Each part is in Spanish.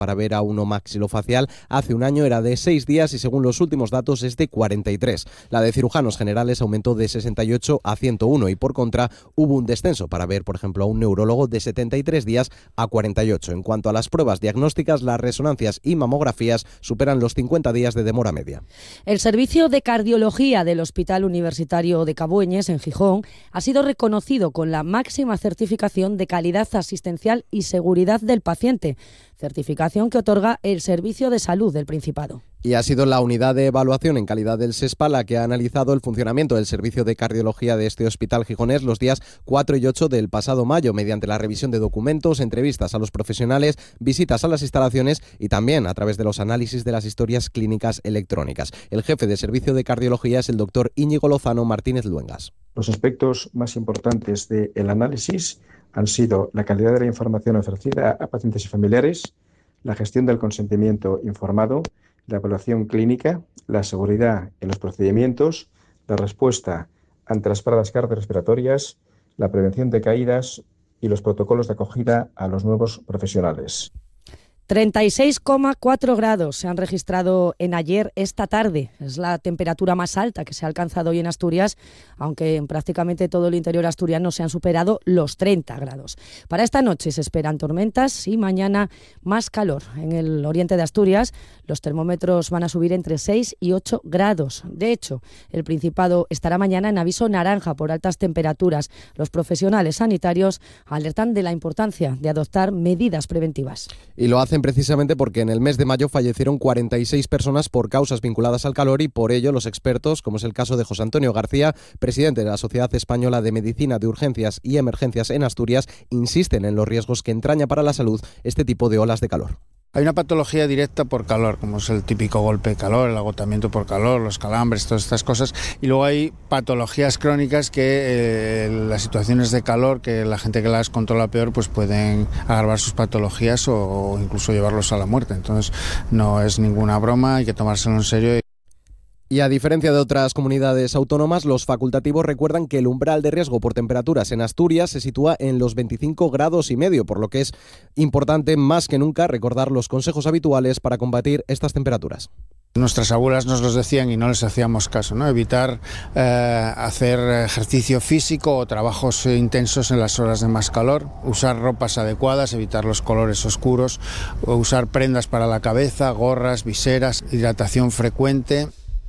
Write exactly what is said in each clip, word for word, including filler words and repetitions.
para ver a uno maxilofacial hace un año era de seis días y según los últimos datos es de cuarenta y tres. La de cirujanos generales aumentó de sesenta y ocho a ciento uno y por contra hubo un descenso para ver, por ejemplo, a un neurólogo de setenta y tres días a cuarenta y ocho. En cuanto a las pruebas diagnósticas, las resonancias y mamografías superan los cincuenta días de demora media. El servicio de cardiología del Hospital Universitario de Cabueñes, en Gijón, ha sido reconocido con la máxima certificación de calidad asistencial y seguridad del paciente, certificación que otorga el Servicio de Salud del Principado. Y ha sido la unidad de evaluación en calidad del SESPA la que ha analizado el funcionamiento del servicio de cardiología de este hospital gijonés los días cuatro y ocho del pasado mayo, mediante la revisión de documentos, entrevistas a los profesionales, visitas a las instalaciones y también a través de los análisis de las historias clínicas electrónicas. El jefe de servicio de cardiología es el doctor Íñigo Lozano Martínez Luengas. Los aspectos más importantes del análisis han sido la calidad de la información ofrecida a pacientes y familiares, la gestión del consentimiento informado, la evaluación clínica, la seguridad en los procedimientos, la respuesta ante las paradas cardiorrespiratorias, la prevención de caídas y los protocolos de acogida a los nuevos profesionales. treinta y seis coma cuatro grados se han registrado en ayer esta tarde. Es la temperatura más alta que se ha alcanzado hoy en Asturias, aunque en prácticamente todo el interior asturiano se han superado los treinta grados. Para esta noche se esperan tormentas y mañana más calor. En el oriente de Asturias los termómetros van a subir entre seis y ocho grados. De hecho, el Principado estará mañana en aviso naranja por altas temperaturas. Los profesionales sanitarios alertan de la importancia de adoptar medidas preventivas. Y lo hacen precisamente porque en el mes de mayo fallecieron cuarenta y seis personas por causas vinculadas al calor y por ello los expertos, como es el caso de José Antonio García, presidente de la Sociedad Española de Medicina de Urgencias y Emergencias en Asturias, insisten en los riesgos que entraña para la salud este tipo de olas de calor. Hay una patología directa por calor, como es el típico golpe de calor, el agotamiento por calor, los calambres, todas estas cosas. Y luego hay patologías crónicas que eh, las situaciones de calor, que la gente que las controla peor, pues pueden agravar sus patologías o, o incluso llevarlos a la muerte. Entonces no es ninguna broma, hay que tomárselo en serio. Y a diferencia de otras comunidades autónomas, los facultativos recuerdan que el umbral de riesgo por temperaturas en Asturias se sitúa en los veinticinco grados y medio, por lo que es importante más que nunca recordar los consejos habituales para combatir estas temperaturas. Nuestras abuelas nos los decían y no les hacíamos caso, ¿no? Evitar eh, hacer ejercicio físico o trabajos intensos en las horas de más calor, usar ropas adecuadas, evitar los colores oscuros, usar prendas para la cabeza, gorras, viseras, hidratación frecuente.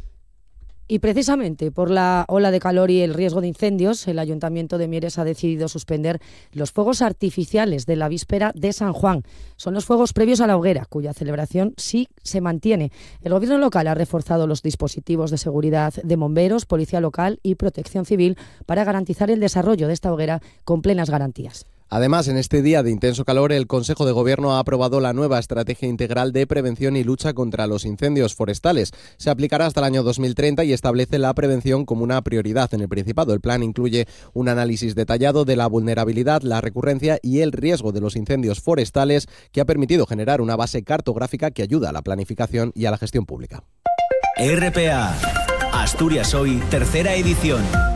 Y precisamente por la ola de calor y el riesgo de incendios, el Ayuntamiento de Mieres ha decidido suspender los fuegos artificiales de la víspera de San Juan. Son los fuegos previos a la hoguera, cuya celebración sí se mantiene. El Gobierno local ha reforzado los dispositivos de seguridad de bomberos, policía local y protección civil para garantizar el desarrollo de esta hoguera con plenas garantías. Además, en este día de intenso calor, el Consejo de Gobierno ha aprobado la nueva Estrategia Integral de Prevención y Lucha contra los Incendios Forestales. Se aplicará hasta el año dos mil treinta y establece la prevención como una prioridad en el Principado. El plan incluye un análisis detallado de la vulnerabilidad, la recurrencia y el riesgo de los incendios forestales, que ha permitido generar una base cartográfica que ayuda a la planificación y a la gestión pública. R P A, Asturias Hoy, tercera edición.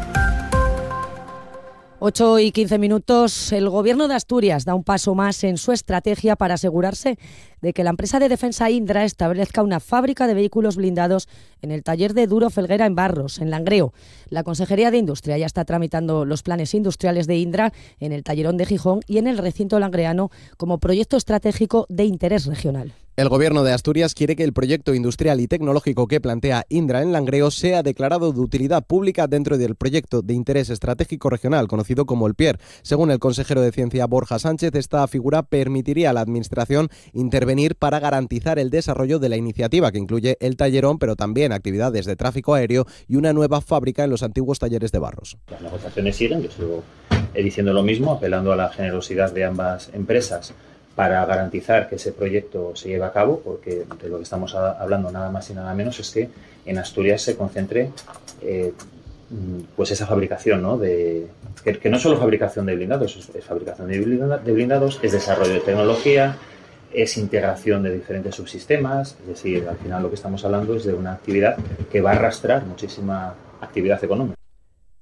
ocho y quince minutos. El Gobierno de Asturias da un paso más en su estrategia para asegurarse de que la empresa de defensa Indra establezca una fábrica de vehículos blindados en el taller de Duro Felguera en Barros, en Langreo. La Consejería de Industria ya está tramitando los planes industriales de Indra en el tallerón de Gijón y en el recinto langreano como proyecto estratégico de interés regional. El Gobierno de Asturias quiere que el proyecto industrial y tecnológico que plantea Indra en Langreo sea declarado de utilidad pública dentro del proyecto de interés estratégico regional, conocido como el P I E R. Según el consejero de Ciencia Borja Sánchez, esta figura permitiría a la Administración intervenir para garantizar el desarrollo de la iniciativa, que incluye el tallerón, pero también actividades de tráfico aéreo y una nueva fábrica en los antiguos talleres de Barros. Las negociaciones siguen, yo sigo diciendo lo mismo, apelando a la generosidad de ambas empresas para garantizar que ese proyecto se lleve a cabo, porque de lo que estamos hablando nada más y nada menos es que en Asturias se concentre eh, pues esa fabricación, ¿no? de que, que no es solo fabricación de blindados, es, es fabricación de, blinda, de blindados, es desarrollo de tecnología, es integración de diferentes subsistemas, es decir, al final lo que estamos hablando es de una actividad que va a arrastrar muchísima actividad económica.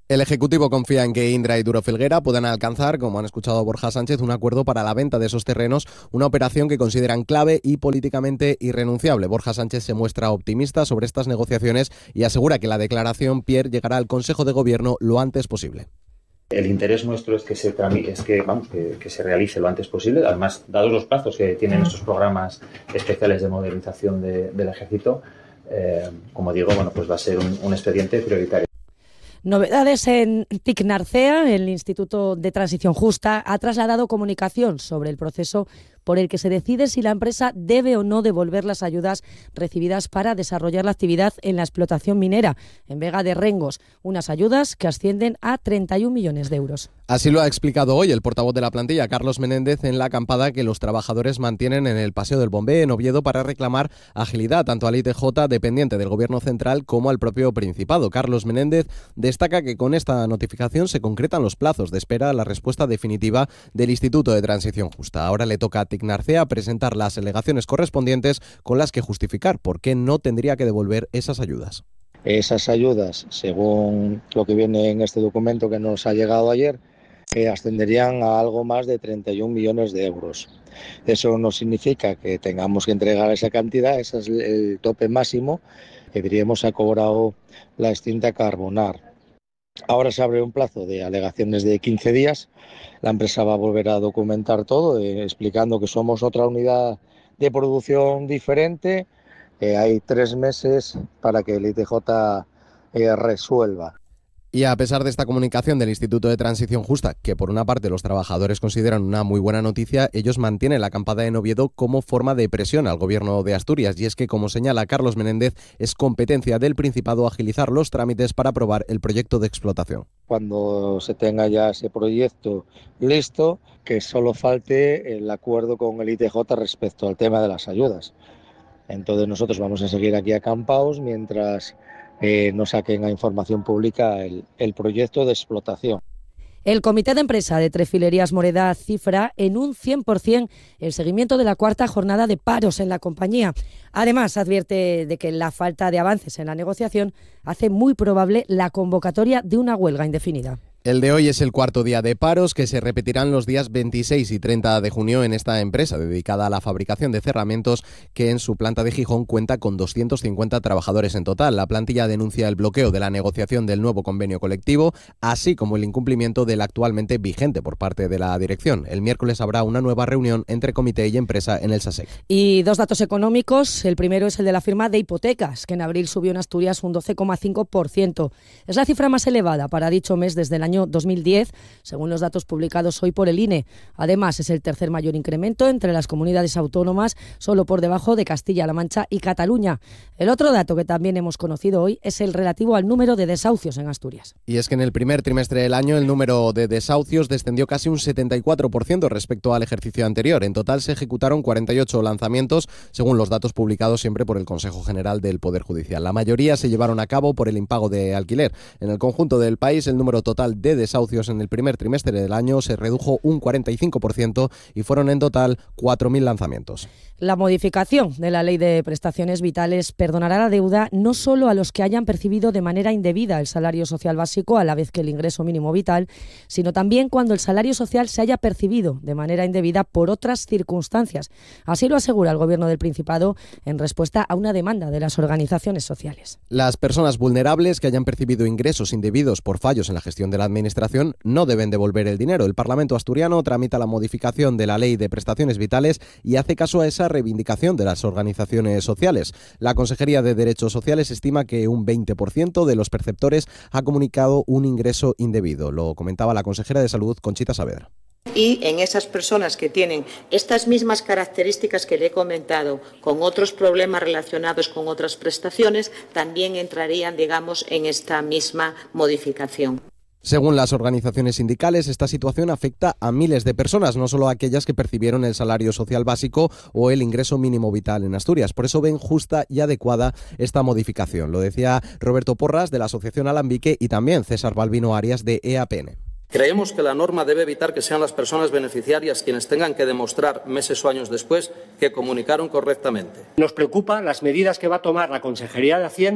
El Ejecutivo confía en que Indra y Duro Felguera puedan alcanzar, como han escuchado a Borja Sánchez, un acuerdo para la venta de esos terrenos, una operación que consideran clave y políticamente irrenunciable. Borja Sánchez se muestra optimista sobre estas negociaciones y asegura que la declaración Pierre llegará al Consejo de Gobierno lo antes posible. El interés nuestro es que se es que vamos que, que se realice lo antes posible. Además, dados los plazos que tienen estos programas especiales de modernización de, del Ejército, eh, como digo, bueno, pues va a ser un, un expediente prioritario. Novedades en Tecnarcea. El Instituto de Transición Justa ha trasladado comunicación sobre el proceso por el que se decide si la empresa debe o no devolver las ayudas recibidas para desarrollar la actividad en la explotación minera en Vega de Rengos, unas ayudas que ascienden a treinta y un millones de euros. Así lo ha explicado hoy el portavoz de la plantilla, Carlos Menéndez, en la acampada que los trabajadores mantienen en el Paseo del Bombé, en Oviedo, para reclamar agilidad tanto al I T J, dependiente del Gobierno central, como al propio Principado. Carlos Menéndez destaca que con esta notificación se concretan los plazos de espera a la respuesta definitiva del Instituto de Transición Justa. Ahora le toca a Tecnarcea presentar las alegaciones correspondientes con las que justificar por qué no tendría que devolver esas ayudas. Esas ayudas, según lo que viene en este documento que nos ha llegado ayer, eh, ascenderían a algo más de treinta y un millones de euros. Eso no significa que tengamos que entregar esa cantidad, ese es el tope máximo que diríamos ha cobrado la extinta Carbonar. Ahora se abre un plazo de alegaciones de quince días. La empresa va a volver a documentar todo, eh, explicando que somos otra unidad de producción diferente. Eh, hay tres meses para que el I T J eh, resuelva. Y a pesar de esta comunicación del Instituto de Transición Justa, que por una parte los trabajadores consideran una muy buena noticia, ellos mantienen la acampada en Oviedo como forma de presión al Gobierno de Asturias. Y es que, como señala Carlos Menéndez, es competencia del Principado agilizar los trámites para aprobar el proyecto de explotación. Cuando se tenga ya ese proyecto listo, que solo falte el acuerdo con el I T J respecto al tema de las ayudas. Entonces nosotros vamos a seguir aquí acampados mientras eh, no saquen a información pública el, el proyecto de explotación. El Comité de Empresa de Trefilerías Moreda cifra en un cien por ciento el seguimiento de la cuarta jornada de paros en la compañía. Además, advierte de que la falta de avances en la negociación hace muy probable la convocatoria de una huelga indefinida. El de hoy es el cuarto día de paros que se repetirán los días veintiséis y treinta de junio en esta empresa dedicada a la fabricación de cerramientos que en su planta de Gijón cuenta con doscientos cincuenta trabajadores en total. La plantilla denuncia el bloqueo de la negociación del nuevo convenio colectivo, así como el incumplimiento del actualmente vigente por parte de la dirección. El miércoles habrá una nueva reunión entre comité y empresa en el SASEC. Y dos datos económicos. El primero es el de la firma de hipotecas, que en abril subió en Asturias un doce coma cinco por ciento. Es la cifra más elevada para dicho mes desde el año dos mil diez, según los datos publicados hoy por el I N E. Además, es el tercer mayor incremento entre las comunidades autónomas, solo por debajo de Castilla-La Mancha y Cataluña. El otro dato que también hemos conocido hoy es el relativo al número de desahucios en Asturias. Y es que en el primer trimestre del año el número de desahucios descendió casi un setenta y cuatro por ciento respecto al ejercicio anterior. En total se ejecutaron cuarenta y ocho lanzamientos, según los datos publicados siempre por el Consejo General del Poder Judicial. La mayoría se llevaron a cabo por el impago de alquiler. En el conjunto del país, el número total de desahucios en el primer trimestre del año se redujo un cuarenta y cinco por ciento y fueron en total cuatro mil lanzamientos. La modificación de la Ley de Prestaciones Vitales perdonará la deuda no solo a los que hayan percibido de manera indebida el salario social básico a la vez que el ingreso mínimo vital, sino también cuando el salario social se haya percibido de manera indebida por otras circunstancias. Así lo asegura el Gobierno del Principado en respuesta a una demanda de las organizaciones sociales. Las personas vulnerables que hayan percibido ingresos indebidos por fallos en la gestión de la Administración no deben devolver el dinero. El Parlamento asturiano tramita la modificación de la Ley de Prestaciones Vitales y hace caso a esa reivindicación de las organizaciones sociales. La Consejería de Derechos Sociales estima que un veinte por ciento de los perceptores ha comunicado un ingreso indebido. Lo comentaba la consejera de Salud, Conchita Saavedra. Y en esas personas que tienen estas mismas características que le he comentado, con otros problemas relacionados con otras prestaciones, también entrarían, digamos, en esta misma modificación. Según las organizaciones sindicales, esta situación afecta a miles de personas, no solo a aquellas que percibieron el salario social básico o el ingreso mínimo vital en Asturias. Por eso ven justa y adecuada esta modificación. Lo decía Roberto Porras, de la Asociación Alambique, y también César Balbino Arias, de E A P N. Creemos que la norma debe evitar que sean las personas beneficiarias quienes tengan que demostrar meses o años después que comunicaron correctamente. Nos preocupan las medidas que va a tomar la Consejería de Hacienda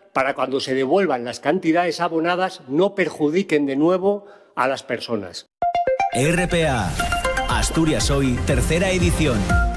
para cuando se devuelvan las cantidades abonadas no perjudiquen de nuevo a las personas. R P A, Asturias Hoy, tercera edición.